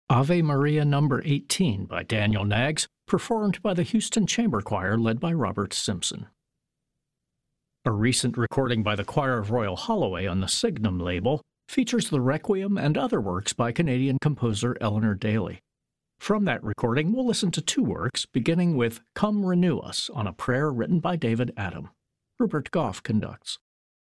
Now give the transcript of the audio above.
Ave Maria Number 18 by Daniel Knaggs, performed by the Houston Chamber Choir led by Robert Simpson. A recent recording by the Choir of Royal Holloway on the Signum label features the Requiem and other works by Canadian composer Eleanor Daly. From that recording, we'll listen to two works, beginning with Come Renew Us on a prayer written by David Adam. Rupert Goff conducts.